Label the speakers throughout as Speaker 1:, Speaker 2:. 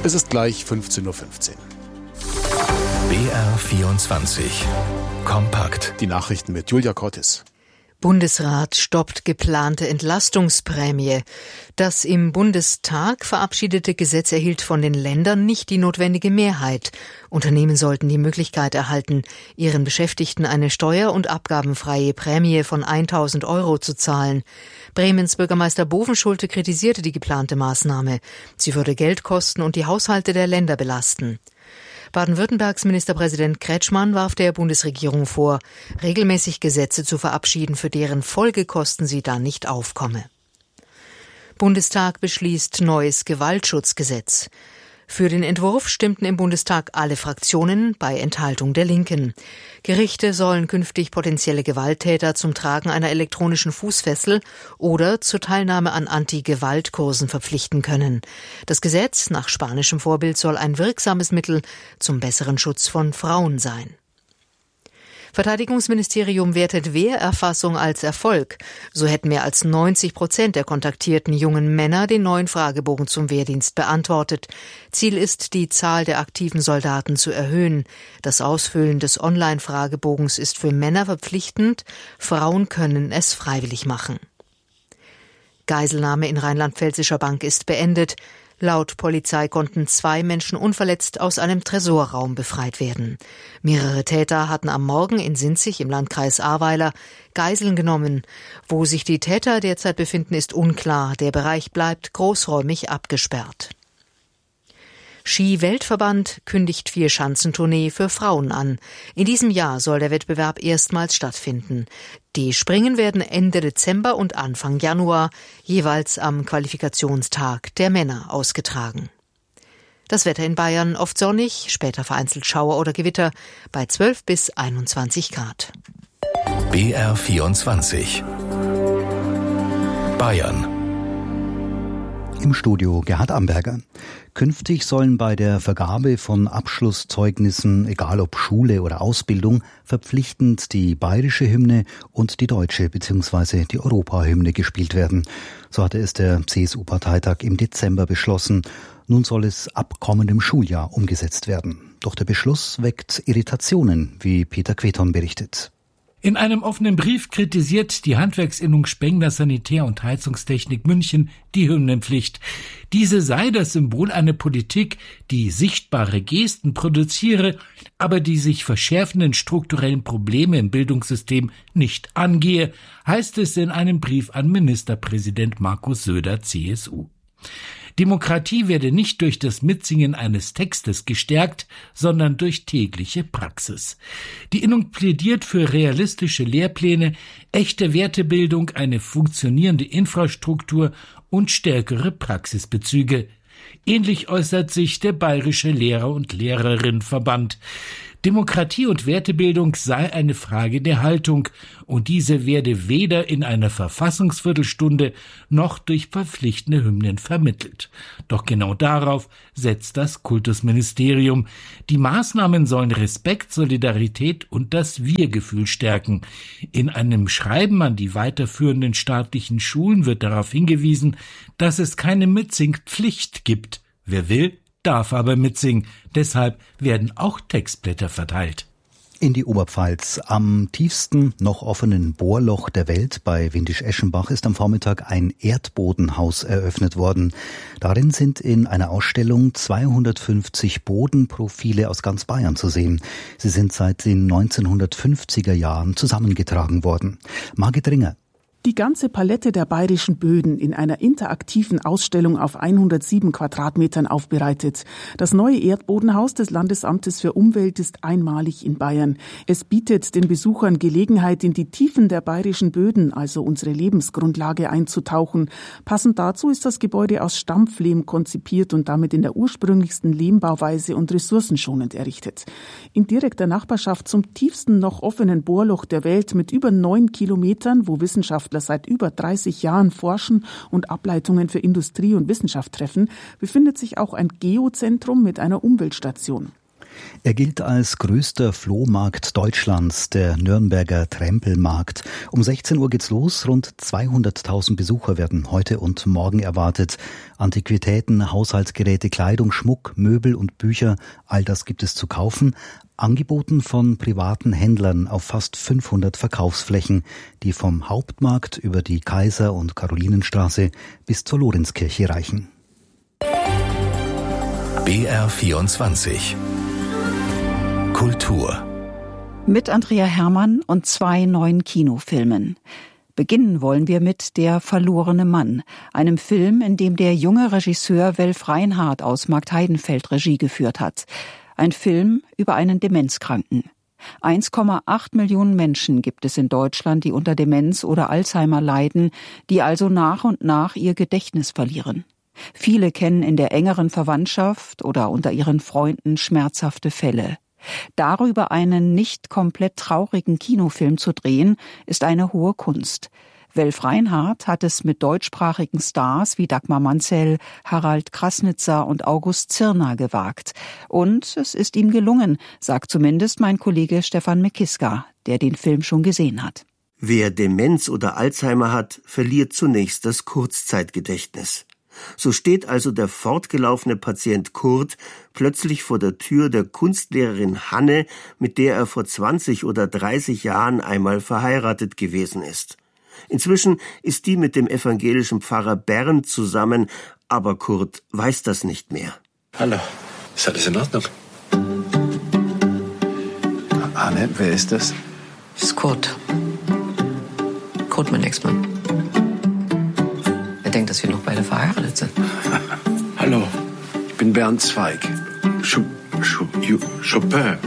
Speaker 1: Es ist gleich 15:15 Uhr.
Speaker 2: BR24 Kompakt.
Speaker 1: Die Nachrichten mit Julia Cortis.
Speaker 3: Bundesrat stoppt geplante Entlastungsprämie. Das im Bundestag verabschiedete Gesetz erhielt von den Ländern nicht die notwendige Mehrheit. Unternehmen sollten die Möglichkeit erhalten, ihren Beschäftigten eine steuer- und abgabenfreie Prämie von 1.000 € zu zahlen. Bremens Bürgermeister Bovenschulte kritisierte die geplante Maßnahme. Sie würde Geld kosten und die Haushalte der Länder belasten. Baden-Württembergs Ministerpräsident Kretschmann warf der Bundesregierung vor, regelmäßig Gesetze zu verabschieden, für deren Folgekosten sie dann nicht aufkomme. Bundestag beschließt neues Gewaltschutzgesetz. Für den Entwurf stimmten im Bundestag alle Fraktionen bei Enthaltung der Linken. Gerichte sollen künftig potenzielle Gewalttäter zum Tragen einer elektronischen Fußfessel oder zur Teilnahme an Anti-Gewalt-Kursen verpflichten können. Das Gesetz nach spanischem Vorbild soll ein wirksames Mittel zum besseren Schutz von Frauen sein. Verteidigungsministerium wertet Wehrerfassung als Erfolg. So hätten mehr als 90% der kontaktierten jungen Männer den neuen Fragebogen zum Wehrdienst beantwortet. Ziel ist, die Zahl der aktiven Soldaten zu erhöhen. Das Ausfüllen des Online-Fragebogens ist für Männer verpflichtend. Frauen können es freiwillig machen. Geiselnahme in rheinland-pfälzischer Bank ist beendet. Laut Polizei konnten 2 Menschen unverletzt aus einem Tresorraum befreit werden. Mehrere Täter hatten am Morgen in Sinzig im Landkreis Ahrweiler Geiseln genommen. Wo sich die Täter derzeit befinden, ist unklar. Der Bereich bleibt großräumig abgesperrt. Ski-Weltverband kündigt 4-Schanzentournee für Frauen an. In diesem Jahr soll der Wettbewerb erstmals stattfinden. Die Springen werden Ende Dezember und Anfang Januar jeweils am Qualifikationstag der Männer ausgetragen. Das Wetter in Bayern oft sonnig, später vereinzelt Schauer oder Gewitter bei 12 bis 21 Grad.
Speaker 2: BR24 Bayern.
Speaker 4: Im Studio Gerhard Amberger. Künftig sollen bei der Vergabe von Abschlusszeugnissen, egal ob Schule oder Ausbildung, verpflichtend die bayerische Hymne und die deutsche bzw. die Europahymne gespielt werden. So hatte es der CSU-Parteitag im Dezember beschlossen. Nun soll es ab kommendem Schuljahr umgesetzt werden. Doch der Beschluss weckt Irritationen, wie Peter Queton berichtet.
Speaker 5: In einem offenen Brief kritisiert die Handwerksinnung Spengler Sanitär- und Heizungstechnik München die Hymnenpflicht. Diese sei das Symbol einer Politik, die sichtbare Gesten produziere, aber die sich verschärfenden strukturellen Probleme im Bildungssystem nicht angehe, heißt es in einem Brief an Ministerpräsident Markus Söder, CSU. Demokratie werde nicht durch das Mitsingen eines Textes gestärkt, sondern durch tägliche Praxis. Die Innung plädiert für realistische Lehrpläne, echte Wertebildung, eine funktionierende Infrastruktur und stärkere Praxisbezüge. Ähnlich äußert sich der Bayerische Lehrer- und Lehrerinnenverband. Demokratie und Wertebildung sei eine Frage der Haltung und diese werde weder in einer Verfassungsviertelstunde noch durch verpflichtende Hymnen vermittelt. Doch genau darauf setzt das Kultusministerium. Die Maßnahmen sollen Respekt, Solidarität und das Wir-Gefühl stärken. In einem Schreiben an die weiterführenden staatlichen Schulen wird darauf hingewiesen, dass es keine Mitsingpflicht gibt. Wer will, darf aber mitsingen. Deshalb werden auch Textblätter verteilt.
Speaker 4: In die Oberpfalz. Am tiefsten noch offenen Bohrloch der Welt bei Windisch-Eschenbach ist am Vormittag ein Erdbodenhaus eröffnet worden. Darin sind in einer Ausstellung 250 Bodenprofile aus ganz Bayern zu sehen. Sie sind seit den 1950er Jahren zusammengetragen worden. Margit Ringer.
Speaker 6: Die ganze Palette der bayerischen Böden in einer interaktiven Ausstellung auf 107 Quadratmetern aufbereitet. Das neue Erdbodenhaus des Landesamtes für Umwelt ist einmalig in Bayern. Es bietet den Besuchern Gelegenheit, in die Tiefen der bayerischen Böden, also unsere Lebensgrundlage, einzutauchen. Passend dazu ist das Gebäude aus Stampflehm konzipiert und damit in der ursprünglichsten Lehmbauweise und ressourcenschonend errichtet. In direkter Nachbarschaft zum tiefsten noch offenen Bohrloch der Welt mit über 9 Kilometern, wo Wissenschaftler seit über 30 Jahren forschen und Ableitungen für Industrie und Wissenschaft treffen, befindet sich auch ein Geozentrum mit einer Umweltstation.
Speaker 4: Er gilt als größter Flohmarkt Deutschlands, der Nürnberger Trempelmarkt. Um 16 Uhr geht's los. Rund 200.000 Besucher werden heute und morgen erwartet. Antiquitäten, Haushaltsgeräte, Kleidung, Schmuck, Möbel und Bücher, all das gibt es zu kaufen. Angeboten von privaten Händlern auf fast 500 Verkaufsflächen, die vom Hauptmarkt über die Kaiser- und Karolinenstraße bis zur Lorenzkirche reichen.
Speaker 2: BR24 Kultur
Speaker 7: mit Andrea Hermann und 2 neuen Kinofilmen. Beginnen wollen wir mit Der verlorene Mann, einem Film, in dem der junge Regisseur Welf Reinhardt aus Marktheidenfeld Regie geführt hat. Ein Film über einen Demenzkranken. 1,8 Millionen Menschen gibt es in Deutschland, die unter Demenz oder Alzheimer leiden, die also nach und nach ihr Gedächtnis verlieren. Viele kennen in der engeren Verwandtschaft oder unter ihren Freunden schmerzhafte Fälle. Darüber einen nicht komplett traurigen Kinofilm zu drehen, ist eine hohe Kunst. Welf Reinhardt hat es mit deutschsprachigen Stars wie Dagmar Manzel, Harald Krasnitzer und August Zirner gewagt. Und es ist ihm gelungen, sagt zumindest mein Kollege Stefan Mekiska, der den Film schon gesehen hat.
Speaker 8: Wer Demenz oder Alzheimer hat, verliert zunächst das Kurzzeitgedächtnis. So steht also der fortgelaufene Patient Kurt plötzlich vor der Tür der Kunstlehrerin Hanne, mit der er vor 20 oder 30 Jahren einmal verheiratet gewesen ist. Inzwischen ist die mit dem evangelischen Pfarrer Bernd zusammen, aber Kurt weiß das nicht mehr.
Speaker 9: Hallo, ist alles in Ordnung? Hanne, wer ist das?
Speaker 10: Das ist Kurt. Kurt, mein Ex-Mann. Er denkt, dass wir noch beide verheiratet sind.
Speaker 9: Hallo, ich bin Bernd Zweig. Chopin.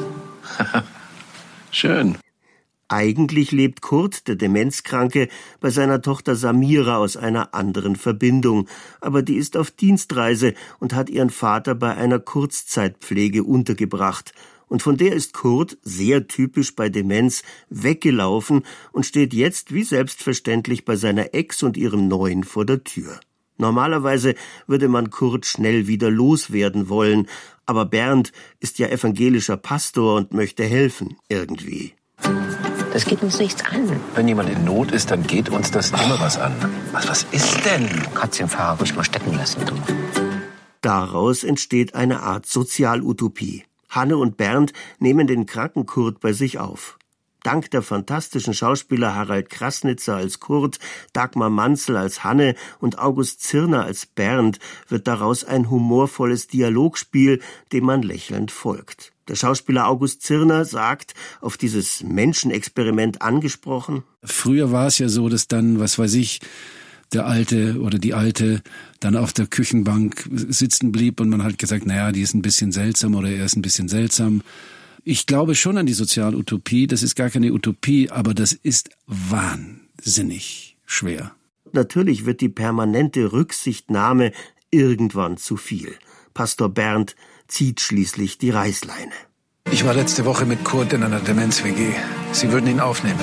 Speaker 9: Schön.
Speaker 8: Eigentlich lebt Kurt, der Demenzkranke, bei seiner Tochter Samira aus einer anderen Verbindung. Aber die ist auf Dienstreise und hat ihren Vater bei einer Kurzzeitpflege untergebracht. Und von der ist Kurt, sehr typisch bei Demenz, weggelaufen und steht jetzt wie selbstverständlich bei seiner Ex und ihrem Neuen vor der Tür. Normalerweise würde man Kurt schnell wieder loswerden wollen, aber Bernd ist ja evangelischer Pastor und möchte helfen, irgendwie.
Speaker 10: Das geht uns nichts an.
Speaker 9: Wenn jemand in Not ist, dann geht uns das immer was an. Was ist denn?
Speaker 10: Kannst den Fahrer ruhig mal stecken lassen, du.
Speaker 8: Daraus entsteht eine Art Sozialutopie. Hanne und Bernd nehmen den kranken Kurt bei sich auf. Dank der fantastischen Schauspieler Harald Krasnitzer als Kurt, Dagmar Manzel als Hanne und August Zirner als Bernd wird daraus ein humorvolles Dialogspiel, dem man lächelnd folgt. Der Schauspieler August Zirner sagt, auf dieses Menschenexperiment angesprochen:
Speaker 11: Früher war es ja so, dass dann, was weiß ich, der Alte oder die Alte dann auf der Küchenbank sitzen blieb und man hat gesagt, naja, die ist ein bisschen seltsam oder er ist ein bisschen seltsam. Ich glaube schon an die Sozialutopie, das ist gar keine Utopie, aber das ist wahnsinnig schwer.
Speaker 8: Natürlich wird die permanente Rücksichtnahme irgendwann zu viel. Pastor Bernd zieht schließlich die Reißleine.
Speaker 9: Ich war letzte Woche mit Kurt in einer Demenz-WG. Sie würden ihn aufnehmen.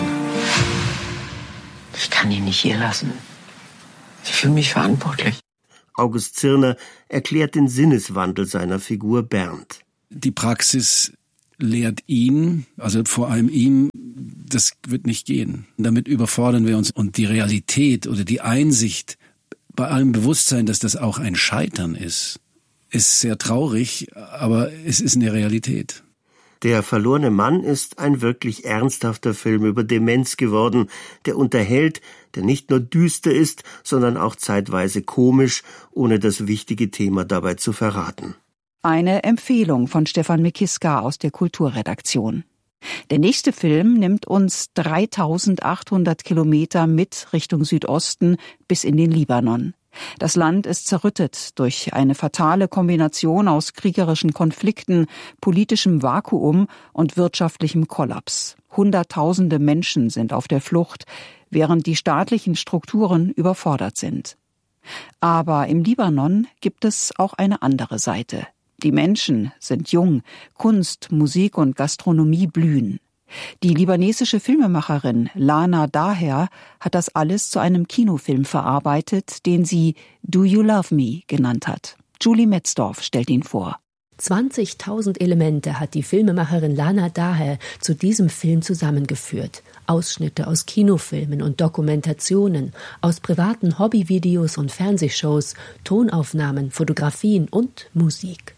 Speaker 10: Ich kann ihn nicht hier lassen. Ich fühle mich verantwortlich.
Speaker 8: August Zirner erklärt den Sinneswandel seiner Figur Bernd.
Speaker 11: Die Praxis lehrt ihn, also vor allem ihm, das wird nicht gehen. Damit überfordern wir uns. Und die Realität oder die Einsicht, bei allem Bewusstsein, dass das auch ein Scheitern ist sehr traurig, aber es ist eine Realität.
Speaker 8: Der verlorene Mann ist ein wirklich ernsthafter Film über Demenz geworden, der unterhält, der nicht nur düster ist, sondern auch zeitweise komisch, ohne das wichtige Thema dabei zu verraten.
Speaker 7: Eine Empfehlung von Stefan Mekiska aus der Kulturredaktion. Der nächste Film nimmt uns 3.800 Kilometer mit Richtung Südosten bis in den Libanon. Das Land ist zerrüttet durch eine fatale Kombination aus kriegerischen Konflikten, politischem Vakuum und wirtschaftlichem Kollaps. Hunderttausende Menschen sind auf der Flucht, während die staatlichen Strukturen überfordert sind. Aber im Libanon gibt es auch eine andere Seite. Die Menschen sind jung, Kunst, Musik und Gastronomie blühen. Die libanesische Filmemacherin Lana Daher hat das alles zu einem Kinofilm verarbeitet, den sie Do You Love Me genannt hat. Julie Metzdorf stellt ihn vor.
Speaker 12: 20.000 Elemente hat die Filmemacherin Lana Daher zu diesem Film zusammengeführt. Ausschnitte aus Kinofilmen und Dokumentationen, aus privaten Hobbyvideos und Fernsehshows, Tonaufnahmen, Fotografien und Musik.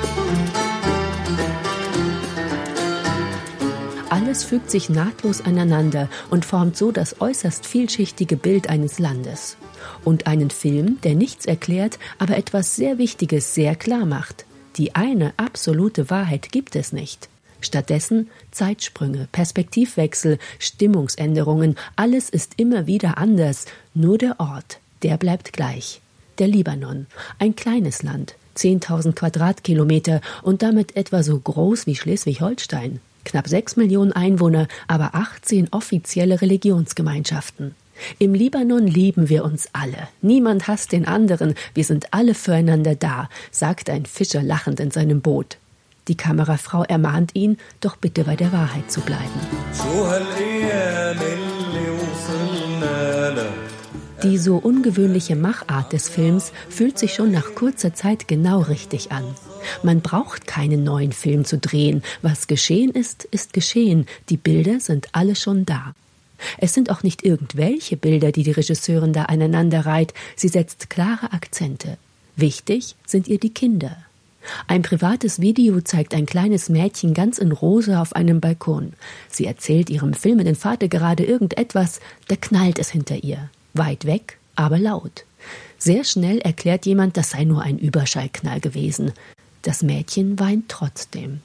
Speaker 12: Alles fügt sich nahtlos aneinander und formt so das äußerst vielschichtige Bild eines Landes. Und einen Film, der nichts erklärt, aber etwas sehr Wichtiges sehr klar macht. Die eine absolute Wahrheit gibt es nicht. Stattdessen Zeitsprünge, Perspektivwechsel, Stimmungsänderungen, alles ist immer wieder anders. Nur der Ort, der bleibt gleich. Der Libanon, ein kleines Land, 10.000 Quadratkilometer und damit etwa so groß wie Schleswig-Holstein. Knapp 6 Millionen Einwohner, aber 18 offizielle Religionsgemeinschaften. Im Libanon lieben wir uns alle. Niemand hasst den anderen. Wir sind alle füreinander da, sagt ein Fischer lachend in seinem Boot. Die Kamerafrau ermahnt ihn, doch bitte bei der Wahrheit zu bleiben. Die so ungewöhnliche Machart des Films fühlt sich schon nach kurzer Zeit genau richtig an. Man braucht keinen neuen Film zu drehen. Was geschehen ist, ist geschehen. Die Bilder sind alle schon da. Es sind auch nicht irgendwelche Bilder, die Regisseurin da aneinander reiht. Sie setzt klare Akzente. Wichtig sind ihr die Kinder. Ein privates Video zeigt ein kleines Mädchen ganz in Rosa auf einem Balkon. Sie erzählt ihrem filmenden Vater gerade irgendetwas, da knallt es hinter ihr. Weit weg, aber laut. Sehr schnell erklärt jemand, das sei nur ein Überschallknall gewesen. Das Mädchen weint trotzdem.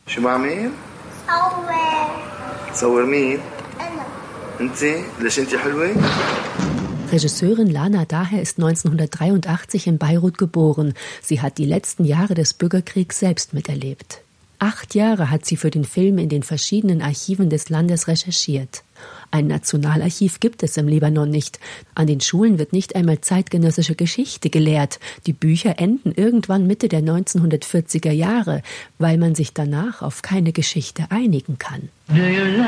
Speaker 12: Regisseurin Lana Daher ist 1983 in Beirut geboren. Sie hat die letzten Jahre des Bürgerkriegs selbst miterlebt. 8 Jahre hat sie für den Film in den verschiedenen Archiven des Landes recherchiert. Ein Nationalarchiv gibt es im Libanon nicht. An den Schulen wird nicht einmal zeitgenössische Geschichte gelehrt. Die Bücher enden irgendwann Mitte der 1940er Jahre, weil man sich danach auf keine Geschichte einigen kann. Do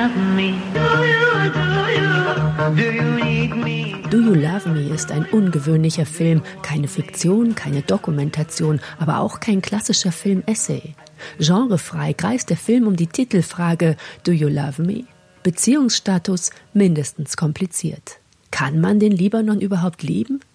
Speaker 12: You Love Me ist ein ungewöhnlicher Film, keine Fiktion, keine Dokumentation, aber auch kein klassischer Film-Essay. Genrefrei kreist der Film um die Titelfrage Do You Love Me? Beziehungsstatus mindestens kompliziert. Kann man den Libanon überhaupt lieben?